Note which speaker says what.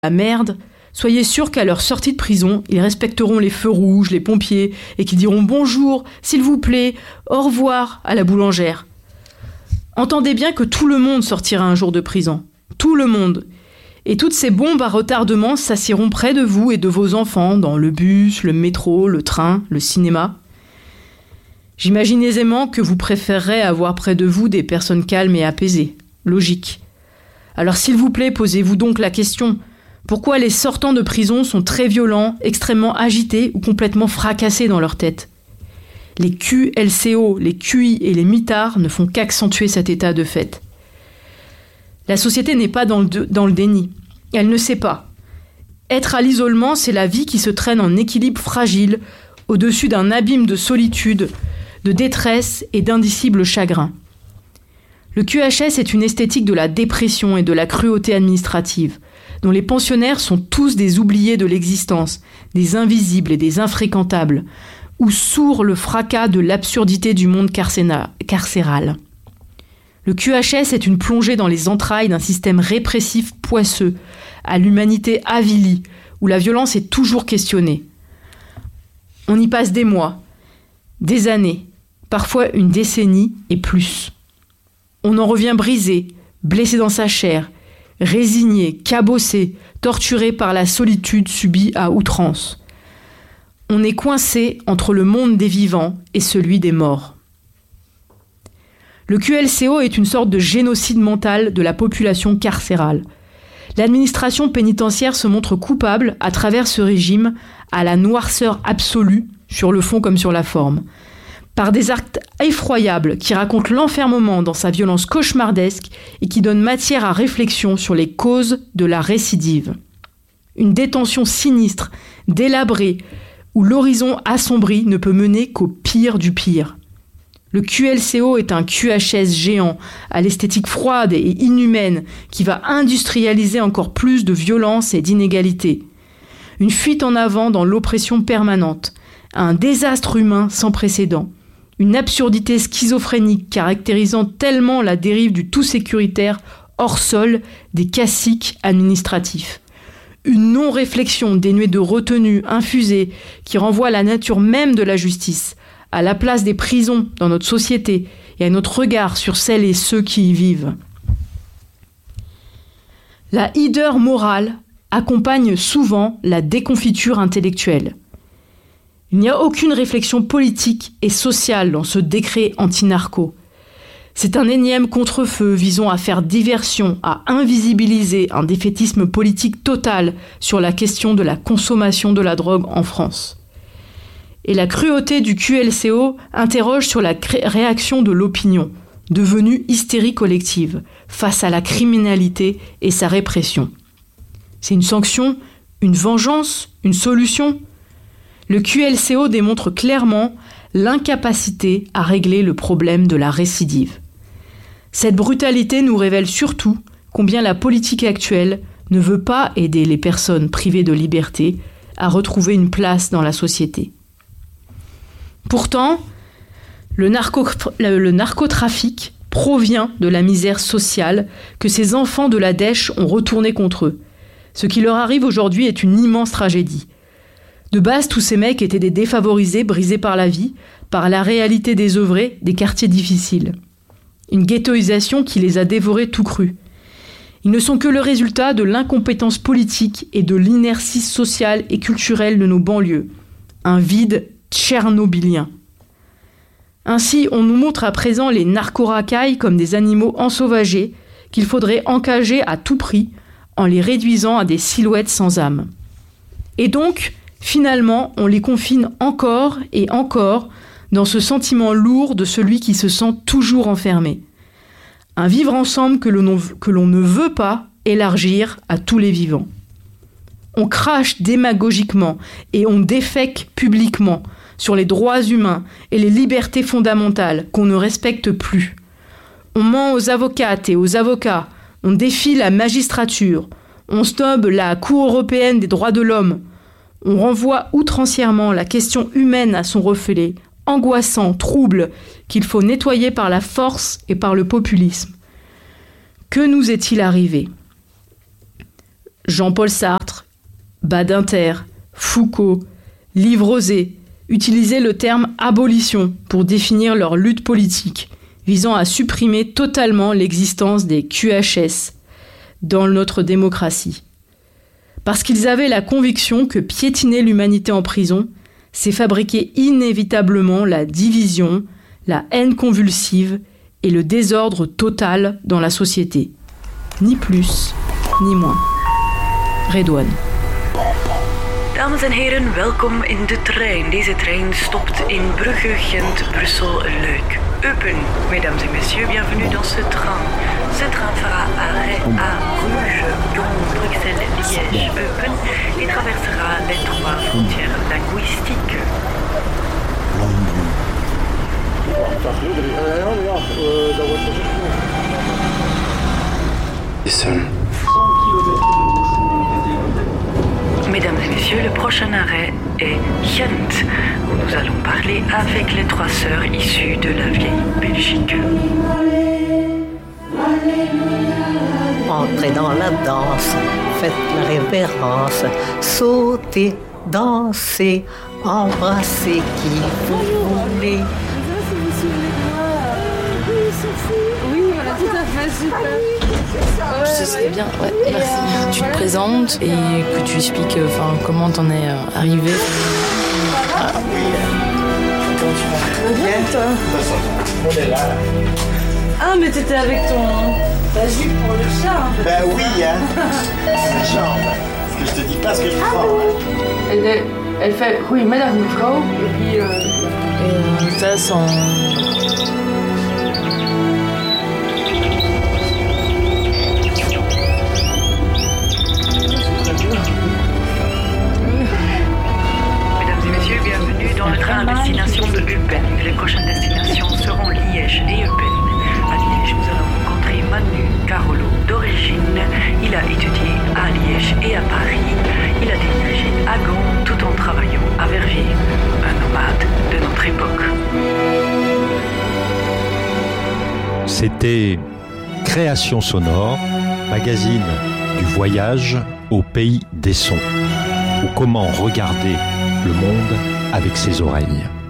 Speaker 1: la merde, soyez sûrs qu'à leur sortie de prison, ils respecteront les feux rouges, les pompiers, et qu'ils diront bonjour, s'il vous plaît, au revoir à la boulangère. Entendez bien que tout le monde sortira un jour de prison. Tout le monde. Et toutes ces bombes à retardement s'assieront près de vous et de vos enfants, dans le bus, le métro, le train, le cinéma. J'imagine aisément que vous préférerez avoir près de vous des personnes calmes et apaisées. Logique. Alors s'il vous plaît, posez-vous donc la question. Pourquoi les sortants de prison sont très violents, extrêmement agités ou complètement fracassés dans leur tête ? Les QLCO, les QI et les mitards ne font qu'accentuer cet état de fait. La société n'est pas dans le déni. Elle ne sait pas. Être à l'isolement, c'est la vie qui se traîne en équilibre fragile, au-dessus d'un abîme de solitude, de détresse et d'indicible chagrin. Le QHS est une esthétique de la dépression et de la cruauté administrative, dont les pensionnaires sont tous des oubliés de l'existence, des invisibles et des infréquentables, où sourd le fracas de l'absurdité du monde carcéral. Le QHS est une plongée dans les entrailles d'un système répressif poisseux, à l'humanité avilie, où la violence est toujours questionnée. On y passe des mois, des années, parfois une décennie et plus. On en revient brisé, blessé dans sa chair, résigné, cabossé, torturé par la solitude subie à outrance. On est coincé entre le monde des vivants et celui des morts. Le QLCO est une sorte de génocide mental de la population carcérale. L'administration pénitentiaire se montre coupable, à travers ce régime, à la noirceur absolue, sur le fond comme sur la forme, par des actes effroyables qui racontent l'enfermement dans sa violence cauchemardesque et qui donnent matière à réflexion sur les causes de la récidive. Une détention sinistre, délabrée, où l'horizon assombri ne peut mener qu'au pire du pire. Le QLCO est un QHS géant, à l'esthétique froide et inhumaine, qui va industrialiser encore plus de violence et d'inégalité. Une fuite en avant dans l'oppression permanente, un désastre humain sans précédent, une absurdité schizophrénique caractérisant tellement la dérive du tout sécuritaire hors sol des caciques administratifs. Une non-réflexion dénuée de retenue, infusée, qui renvoie à la nature même de la justice, à la place des prisons dans notre société et à notre regard sur celles et ceux qui y vivent. La hideur morale accompagne souvent la déconfiture intellectuelle. Il n'y a aucune réflexion politique et sociale dans ce décret anti-narco. C'est un énième contre-feu visant à faire diversion, à invisibiliser un défaitisme politique total sur la question de la consommation de la drogue en France. Et la cruauté du QLCO interroge sur la réaction de l'opinion, devenue hystérie collective, face à la criminalité et sa répression. C'est une sanction, une vengeance, une solution ? Le QLCO démontre clairement l'incapacité à régler le problème de la récidive. Cette brutalité nous révèle surtout combien la politique actuelle ne veut pas aider les personnes privées de liberté à retrouver une place dans la société. Pourtant, le narcotrafic provient de la misère sociale que ces enfants de la dèche ont retournée contre eux. Ce qui leur arrive aujourd'hui est une immense tragédie. De base, tous ces mecs étaient des défavorisés, brisés par la vie, par la réalité désœuvrée des quartiers difficiles. Une ghettoisation qui les a dévorés tout crus. Ils ne sont que le résultat de l'incompétence politique et de l'inertie sociale et culturelle de nos banlieues. Un vide tchernobylien. Ainsi, on nous montre à présent les narco-racailles comme des animaux ensauvagés qu'il faudrait encager à tout prix en les réduisant à des silhouettes sans âme. Et donc, finalement, on les confine encore et encore dans ce sentiment lourd de celui qui se sent toujours enfermé. Un vivre ensemble que l'on ne veut pas élargir à tous les vivants. On crache démagogiquement et on défèque publiquement sur les droits humains et les libertés fondamentales qu'on ne respecte plus. On ment aux avocates et aux avocats, on défie la magistrature, on snobe la Cour européenne des droits de l'homme, on renvoie outrancièrement la question humaine à son reflet, angoissant, trouble, qu'il faut nettoyer par la force et par le populisme. Que nous est-il arrivé ? Jean-Paul Sartre, Badinter, Foucault, Liv Rosé utilisaient le terme « abolition » pour définir leur lutte politique, visant à supprimer totalement l'existence des QHS dans notre démocratie. Parce qu'ils avaient la conviction que piétiner l'humanité en prison, c'est fabriquer inévitablement la division, la haine convulsive et le désordre total dans la société. Ni plus, ni moins. Redouane.
Speaker 2: Dames en heren, welkom in de trein. Deze trein stopt in Brugge, Gent, Brussel, Luik, Eupen. Mesdames et messieurs, bienvenue dans ce train. Ce train fera arrêt à Bruges, Lyon, Bruxelles, Liège, Eupen et traversera les 3 frontières linguistiques. Mesdames et messieurs, le prochain arrêt est Gent, où nous allons parler avec les 3 sœurs issues de la vieille Belgique.
Speaker 3: Entrez dans la danse, faites la révérence, sautez, dansez, embrassez qui vous voulez.
Speaker 4: Oui, voilà, tout à fait, super.
Speaker 5: Ce serait bien, ouais, merci. Tu te présentes et que tu expliques comment t'en es arrivé.
Speaker 6: Ah oui. Comment tu vas?
Speaker 4: Bien, toi?
Speaker 6: On est là.
Speaker 4: Ah, mais t'étais avec ta jupe pour le chat. Hein.
Speaker 6: Ben oui, hein. Les jambes. Parce que je te dis pas ce que je prends. Hein.
Speaker 4: Elle fait, oui, madame mevrouw, et puis...
Speaker 5: Et ça sans...
Speaker 2: Dans le train à destination de Eupen. Les prochaines destinations seront Liège et Eupen. À Liège, nous allons rencontrer Manu Carolo. D'origine, il a étudié à Liège et à Paris. Il a déménagé à Gand tout en travaillant à Verviers. Un nomade de notre époque.
Speaker 7: C'était Création sonore, magazine du voyage au pays des sons, ou comment regarder le monde avec ses oreilles.